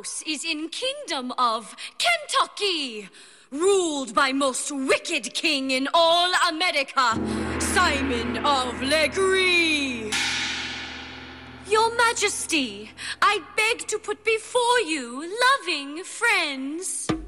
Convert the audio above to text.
house is in Kingdom of Kentucky, ruled by most wicked king in all America, Simon of Legree. Your Majesty, I beg to put before you loving friends.